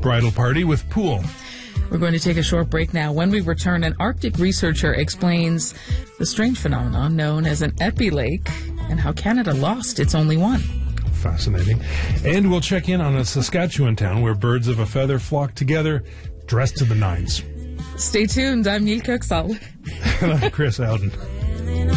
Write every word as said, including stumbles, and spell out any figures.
bridal party with pool. We're going to take a short break now. When we return, an Arctic researcher explains the strange phenomenon known as an epilake and how Canada lost its only one. Fascinating. And we'll check in on a Saskatchewan town where birds of a feather flock together, dressed to the nines. Stay tuned. I'm Neil Kuxall. And I'm Chris Alden.